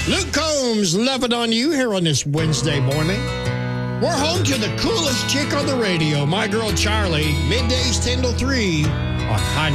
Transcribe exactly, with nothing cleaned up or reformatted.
Luke Combs, loving on you here on this Wednesday morning. We're home to the coolest chick on the radio, my girl Charlie, middays ten to three on High